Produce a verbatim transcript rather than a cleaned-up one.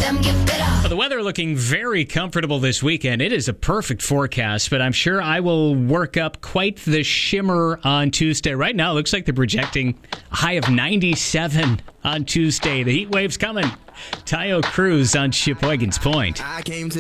Well, the weather looking very comfortable this weekend. It is a perfect forecast, but I'm sure I will work up quite the shimmer on Tuesday. Right now, it looks like they're projecting a high of ninety-seven on Tuesday. The heat wave's coming. Tayo Cruz on Sheboygan's Point. I came to